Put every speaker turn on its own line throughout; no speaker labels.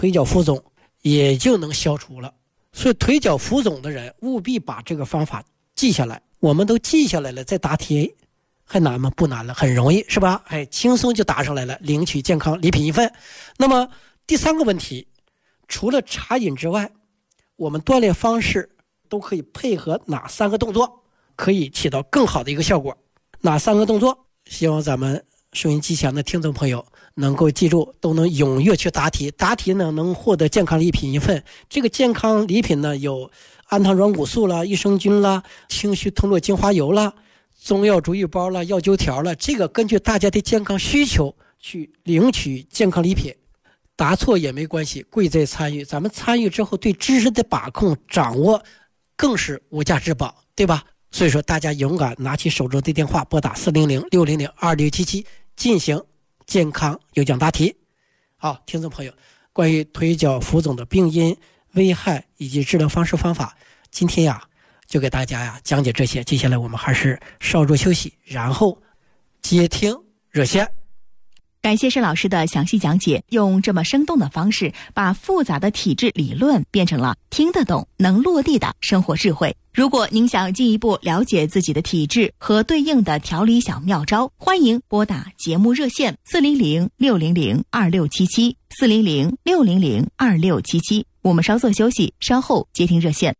腿脚浮肿也就能消除了。所以腿脚浮肿的人务必把这个方法记下来，我们都记下来了，再答题还难吗？不难了，很容易是吧？轻松就答上来了，领取健康礼品1份。那么第3个问题，除了茶饮之外，我们锻炼方式都可以配合哪3个动作可以起到更好的一个效果？哪3个动作？希望咱们收音机前的听众朋友能够记住，都能踊跃去答题。答题呢，能获得健康礼品1份。这个健康礼品呢，有氨糖软骨素啦、益生菌啦、清虚通络精华油啦、中药竹玉包啦、药灸条啦，这个根据大家的健康需求去领取健康礼品。答错也没关系，贵在参与。咱们参与之后，对知识的把控掌握更是无价之宝，对吧？所以说大家勇敢拿起手中的电话，拨打400-600-2677进行健康有奖答题。好，听众朋友，关于腿脚浮肿的病因、危害以及治疗方式方法，今天就给大家讲解这些。接下来我们还是稍作休息，然后接听热线。
感谢沈老师的详细讲解，用这么生动的方式把复杂的体质理论变成了听得懂、能落地的生活智慧。如果您想进一步了解自己的体质和对应的调理小妙招，欢迎拨打节目热线400-600-2677 400-600-2677。我们稍作休息，稍后接听热线。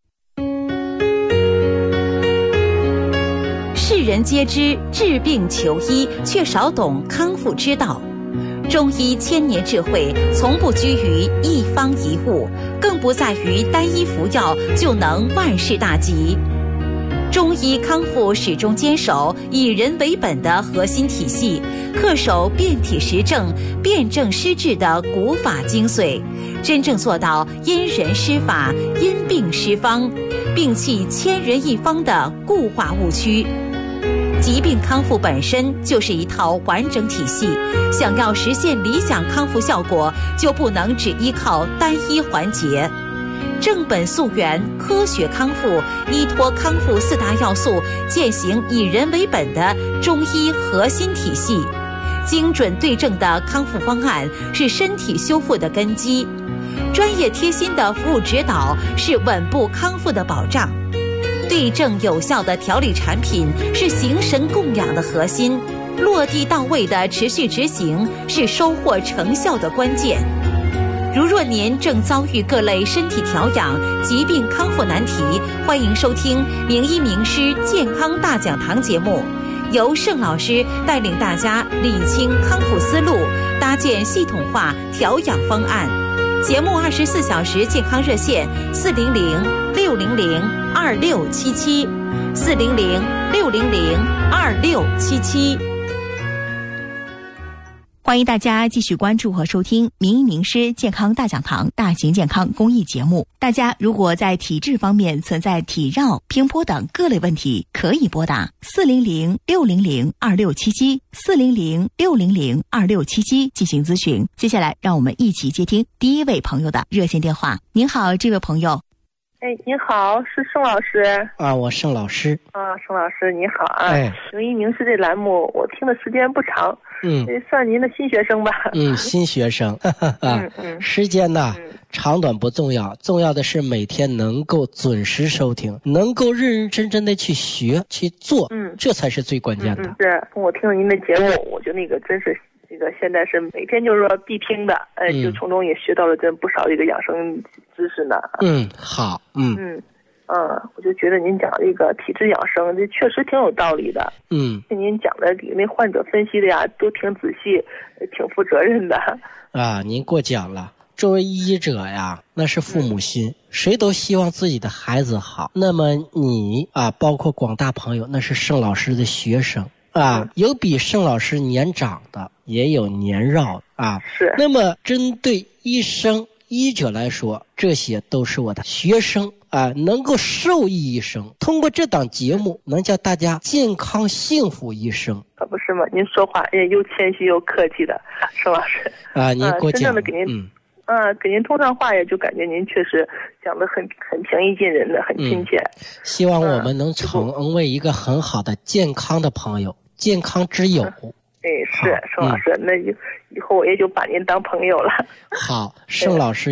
世人皆知治病求医，却少懂康复之道。中医千年智慧，从不拘于一方一物，更不在于单一服药就能万事大吉。中医康复始终坚守以人为本的核心体系，恪守辨体实证、辨证施治的古法精髓，真正做到因人施法、因病施方，摒弃千人一方的固化误区。疾病康复本身就是一套完整体系，想要实现理想康复效果，就不能只依靠单一环节。正本溯源，科学康复，依托康复4大要素，践行以人为本的中医核心体系。精准对症的康复方案是身体修复的根基，专业贴心的服务指导是稳步康复的保障。对症有效的调理产品是形神供养的核心，落地到位的持续执行是收获成效的关键。如若您正遭遇各类身体调养、疾病康复难题，欢迎收听名医名师健康大讲堂节目，由盛老师带领大家理清康复思路，搭建系统化调养方案。节目24小时健康热线400-600-2677 400-600-2677。
欢迎大家继续关注和收听名医名师健康大讲堂大型健康公益节目。大家如果在体质方面存在体绕、平坡等各类问题，可以拨打400-600-2677 400-600-2677进行咨询。接下来让我们一起接听第一位朋友的热线电话。您好，这位朋友。
您好，是盛老师
我盛老师
盛老师你好名医名师这栏目我听的时间不长，算您的新学生吧。
新学生时间呢长短不重要，重要的是每天能够准时收听，能够认认真真的去学去做，这才是最关键的。
是，我听了您的节目，我觉得那个真是这个现在是每天就是说必听的，就从中也学到了真不少这个养生知识呢。
好，
我就觉得您讲这个体质养生，这确实挺有道理的。听您讲的给那患者分析的都挺仔细，挺负责任的。
您过奖了。作为医者那是父母心，谁都希望自己的孩子好。那么你包括广大朋友，那是盛老师的学生有比盛老师年长的，也有年绕的
是。
那么针对医生医者来说，这些都是我的学生能够受益一生。通过这档节目，能叫大家健康幸福一生。
可不是吗？您说话也又谦虚又客气的，盛老师
您过奖。
真正的给您给您通上话，也就感觉您确实讲得很平易近人的，很亲切。
希望我们能成为一个很好的健康的朋友，健康之友。
是盛老师，那以后我也就把您当朋友了。
好，盛老师